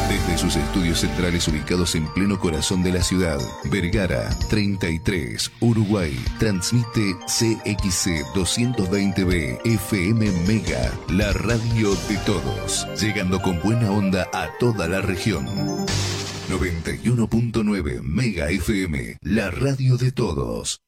Desde sus estudios centrales ubicados en pleno corazón de la ciudad, Vergara 33, Uruguay, transmite CXC 220B FM Mega, la radio de todos, llegando con buena onda a toda la región. 91.9 Mega FM, la radio de todos.